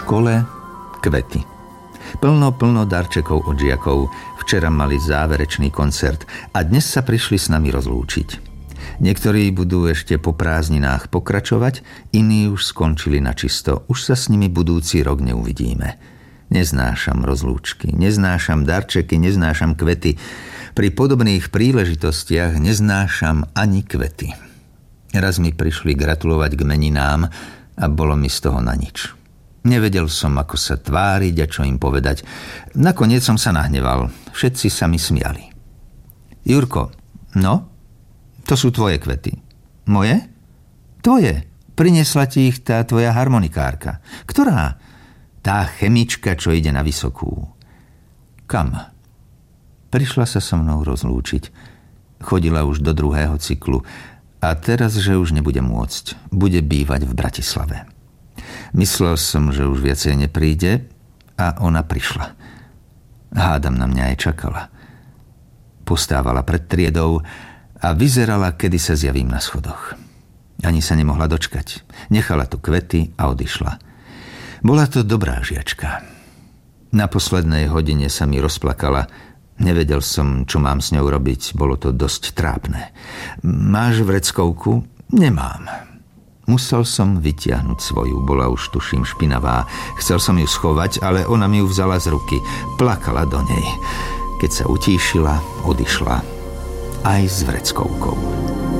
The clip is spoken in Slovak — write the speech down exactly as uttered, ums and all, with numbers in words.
škole kvety. Plno, plno darčekov od žiakov. Včera mali záverečný koncert a dnes sa prišli s nami rozlúčiť. Niektorí budú ešte po prázdninách pokračovať, iní už skončili načisto. Už sa s nimi budúci rok neuvidíme. Neznášam rozlúčky, neznášam darčeky, neznášam kvety. Pri podobných príležitostiach neznášam ani kvety. Raz mi prišli gratulovať k meninám a bolo mi z toho na nič. Nevedel som, ako sa tváriť a čo im povedať. Nakoniec som sa nahneval. Všetci sa mi smiali. Jurko, no? To sú tvoje kvety. Moje? Tvoje. Priniesla ti ich tá tvoja harmonikárka. Ktorá? Tá chemička, čo ide na vysokú. Kam? Prišla sa so mnou rozlúčiť. Chodila už do druhého cyklu a teraz, že už nebude môcť. Bude bývať v Bratislave. Myslel som, že už viacej nepríde a ona prišla. Hádam, na mňa aj čakala. Postávala pred triedou a vyzerala, kedy sa zjavím na schodoch. Ani sa nemohla dočkať. Nechala tu kvety a odišla. Bola to dobrá žiačka. Na poslednej hodine sa mi rozplakala. Nevedel som, čo mám s ňou robiť. Bolo to dosť trápne. Máš vreckovku? Nemám. Musel som vytiahnuť svoju. Bola už, tuším, špinavá. Chcel som ju schovať, ale ona mi ju vzala z ruky. Plakala do nej. Keď sa utíšila, odišla. Aj s vreckovkou.